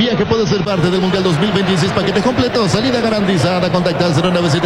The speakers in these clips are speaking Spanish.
viaje puede ser parte del Mundial 2026. Paquetes completos, salida garantizada. Contacta al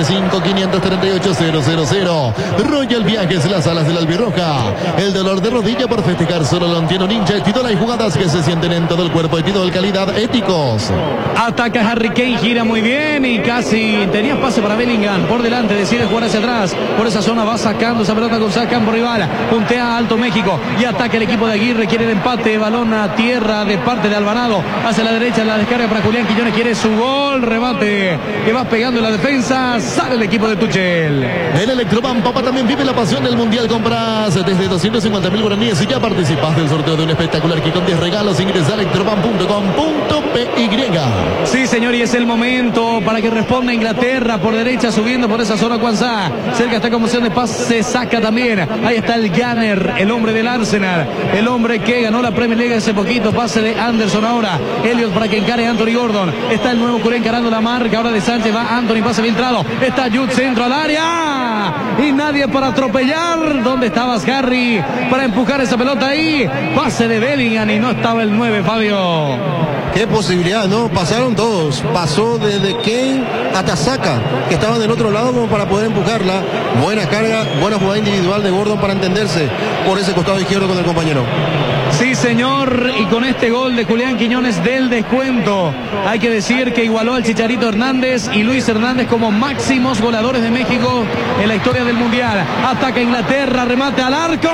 0975-538-000. Royal Viajes, las alas de la albirroja. El dolor de rodilla por festejar solo lo entiende un hincha. Tidol, hay jugadas que se sienten en todo el cuerpo. Tidol, calidad, éticos. Ataca Harry Kane, gira muy bien y casi tenía pase para Bellingham. Por delante, decide jugar hacia atrás. Por esa zona va sacando esa pelota con campo rival. Puntea alto México y ataca el equipo de Aguirre. Quiere el empate. Balón a tierra de parte de Alvarado. Hacia la derecha, la descarga para Julián Quiñones. Quiere su gol. Remate que va pegando en la defensa. Sale el equipo de Tuchel. El Electroban Papa también vive la pasión del Mundial. Compras desde 250.000 guaraníes y ya participas del sorteo de un espectacular kit con 10 regalos. Ingresa a electroban.com.py. Sí, señor, y es el momento para que responda Inglaterra por derecha, subiendo por esa zona Kwanzaa. Cerca está como opción de pase, saca también. Ahí está el Gunner, el hombre del Arsenal, el hombre que ganó la Premier League hace poquito. Pase de Anderson ahora. Elliot para que encare a Anthony Gordon. Está el nuevo culé encarando la marca. Ahora de Sánchez va Anthony, pase filtrado. Está Jude, centro al área. Y nadie para atropellar. ¿Dónde estabas, Harry? Para empujar esa pelota ahí. Pase de Bellingham y no estaba el 9, Fabio. Qué posibilidad, ¿no? Pasaron todos. Pasó desde Kane hasta Saka, que estaban del otro lado como para poder empujarla. Buena carga, buena jugada individual de Gordon para entenderse por ese costado izquierdo con el compañero. Sí, señor, y con este gol de Julián Quiñones del descuento, hay que decir que igualó al Chicharito Hernández y Luis Hernández como máximos goleadores de México en la historia del Mundial. Ataca Inglaterra, remate al arco,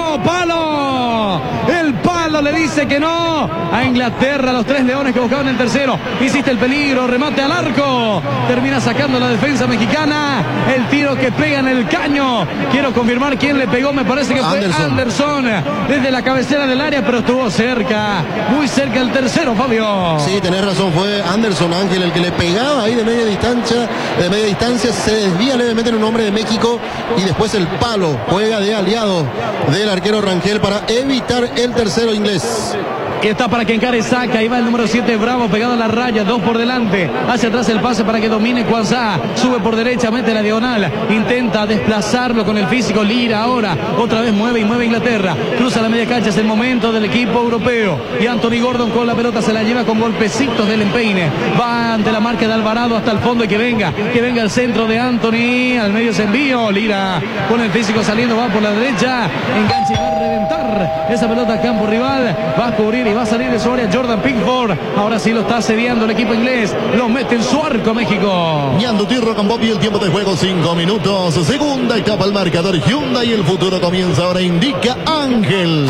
¡palo! El palo le dice que no a Inglaterra, los tres leones que buscaban el tercero. Hiciste el peligro, remate al arco, termina sacando la defensa mexicana. El tiro que pega en el caño. Quiero confirmar quién le pegó, me parece que fue Anderson desde la cabecera del área, pero estuvo cerca, muy cerca el tercero, Fabio. Sí, tenés razón, fue Anderson, Ángel, el que le pegaba ahí de media distancia, se desvía levemente en un hombre de México y después el palo juega de aliado del arquero Rangel para evitar el tercero inglés. Y está para que encare Saka. Ahí va el número 7, Bravo, pegado a la raya, 2 por delante. Hacia atrás el pase para que domine Kwanzaa. Sube por derecha, mete la diagonal. Intenta desplazarlo con el físico. Lira ahora. Otra vez mueve y mueve Inglaterra. Cruza la media cancha. Es el momento del equipo europeo. Y Anthony Gordon con la pelota se la lleva con golpecitos del empeine. Va ante la marca de Alvarado hasta el fondo y que venga el centro de Anthony. Al medio se envío. Lira con el físico saliendo. Va por la derecha. Enganche y va a reventar esa pelota a campo rival. Va a cubrir y va a salir de su área Jordan Pickford. Ahora sí lo está asediando el equipo inglés. Lo mete en su arco México. Ñando Tirro con Bobby, el tiempo de juego 5 minutos. Segunda etapa, el marcador Hyundai. El futuro comienza ahora, indica Ángel.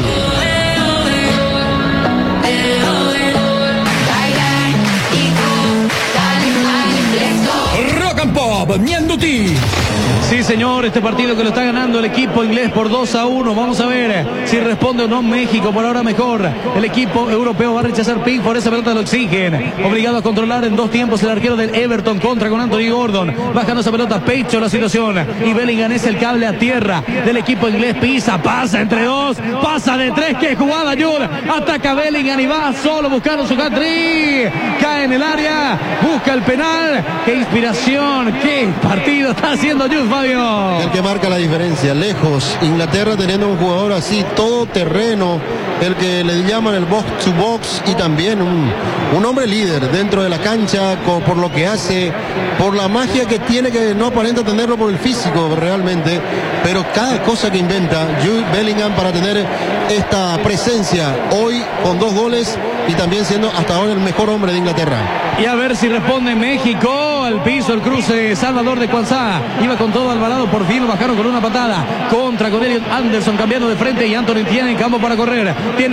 Rock and Pop, Ñanduti. Sí, señor, este partido que lo está ganando el equipo inglés por 2-1. Vamos a ver si responde o no México. Por ahora mejor. El equipo europeo va a rechazar Pickford. Esa pelota lo exigen. Obligado a controlar en 2 tiempos el arquero del Everton contra con Anthony Gordon. Bajando esa pelota, pecho la situación. Y Bellingham es el cable a tierra del equipo inglés. Pisa, pasa entre 2. Pasa de 3. ¡Qué jugada, Jude! Ataca Bellingham y va solo buscando su hat-trick. Cae en el área. Busca el penal. ¡Qué inspiración! ¡Qué partido está haciendo Jude, Fabio! El que marca la diferencia, lejos. Inglaterra teniendo un jugador así, todo terreno, el que le llaman el box to box y también un hombre líder dentro de la cancha, por lo que hace, por la magia que tiene, que no aparenta tenerlo por el físico realmente, pero cada cosa que inventa Jude Bellingham para tener esta presencia hoy con 2 goles y también siendo hasta ahora el mejor hombre de Inglaterra. Y a ver si responde México. Al piso el cruce Salvador de Kwanzaa. Iba con todo Alvarado, por fin lo bajaron con una patada. Contra con Elliot Anderson cambiando de frente y Anthony tiene campo para correr.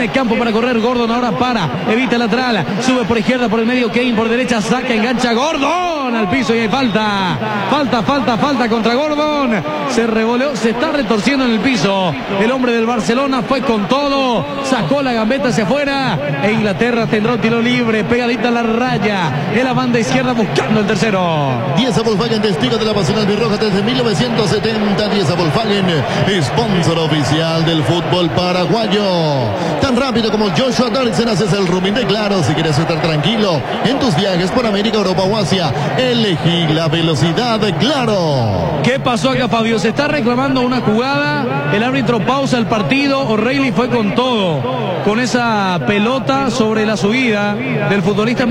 Gordon ahora para. Evita el lateral. Sube por izquierda, por el medio Kane, por derecha saca, engancha Gordon al piso y hay falta. Falta contra Gordon. Se revoleó, se está retorciendo en el piso. El hombre del Barcelona fue con todo. Sacó la gambeta hacia afuera. E Inglaterra tendrá un tiro libre. Pegadita a la raya. En la banda izquierda buscando el tercero. 10 Volkswagen, testigo de la pasión albirroja desde 1970. 10 Volkswagen, sponsor oficial del fútbol paraguayo. Tan rápido como Joshua Dorsen haces el roaming de Claro. Si quieres estar tranquilo en tus viajes por América, Europa o Asia, elegí la velocidad de Claro. ¿Qué pasó acá, Fabio? Se está reclamando una jugada. El árbitro pausa el partido. O'Reilly fue con todo, con esa pelota sobre la subida del futbolista